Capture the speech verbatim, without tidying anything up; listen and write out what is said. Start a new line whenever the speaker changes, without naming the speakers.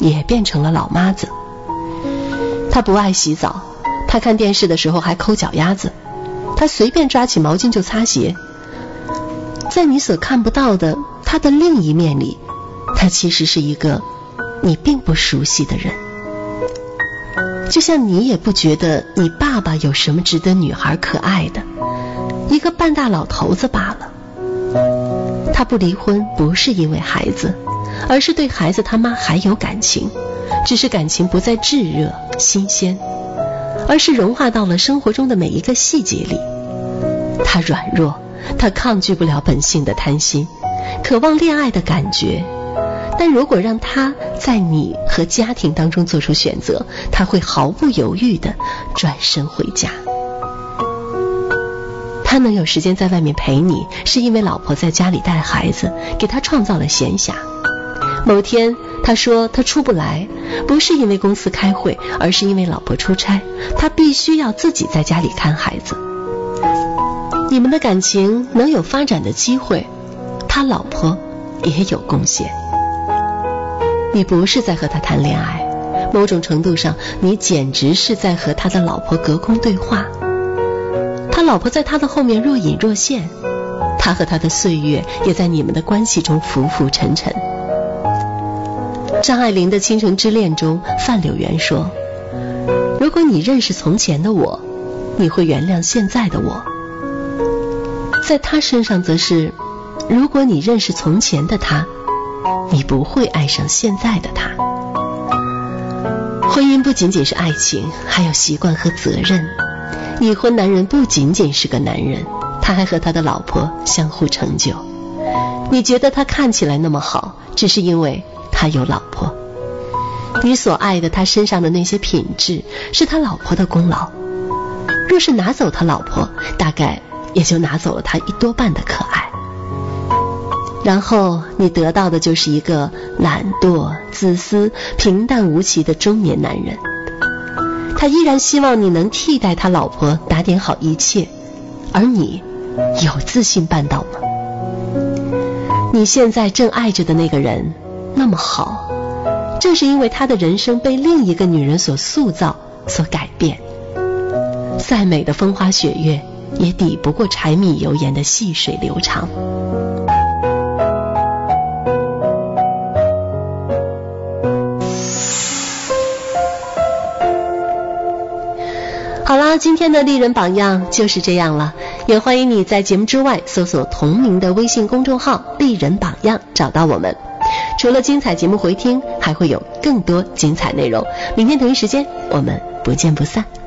也变成了老妈子。她不爱洗澡，她看电视的时候还抠脚丫子，她随便抓起毛巾就擦鞋。在你所看不到的她的另一面里，她其实是一个你并不熟悉的人。就像你也不觉得你爸爸有什么值得女孩可爱的，一个半大老头子罢了。他不离婚不是因为孩子，而是对孩子他妈还有感情，只是感情不再炙热新鲜，而是融化到了生活中的每一个细节里。他软弱，他抗拒不了本性的贪心，渴望恋爱的感觉，但如果让他在你和家庭当中做出选择，他会毫不犹豫地转身回家。他能有时间在外面陪你，是因为老婆在家里带孩子，给他创造了闲暇。某天他说他出不来，不是因为公司开会，而是因为老婆出差，他必须要自己在家里看孩子。你们的感情能有发展的机会，他老婆也有贡献。你不是在和他谈恋爱，某种程度上你简直是在和他的老婆隔空对话。他老婆在他的后面若隐若现，他和他的岁月也在你们的关系中浮浮沉沉。张爱玲的《倾城之恋》中，范柳原说，如果你认识从前的我，你会原谅现在的我。在他身上则是，如果你认识从前的他，你不会爱上现在的他。婚姻不仅仅是爱情，还有习惯和责任。已婚男人不仅仅是个男人，他还和他的老婆相互成就。你觉得他看起来那么好，只是因为他有老婆。你所爱的他身上的那些品质，是他老婆的功劳。若是拿走他老婆，大概也就拿走了他一多半的可爱。然后你得到的就是一个懒惰、自私、平淡无奇的中年男人。他依然希望你能替代他老婆打点好一切，而你有自信办到吗？你现在正爱着的那个人那么好，正是因为他的人生被另一个女人所塑造、所改变。再美的风花雪月，也抵不过柴米油盐的细水流长。好啦，今天的丽人榜样就是这样了，也欢迎你在节目之外搜索同名的微信公众号丽人榜样找到我们。除了精彩节目回听，还会有更多精彩内容。明天同一时间我们不见不散。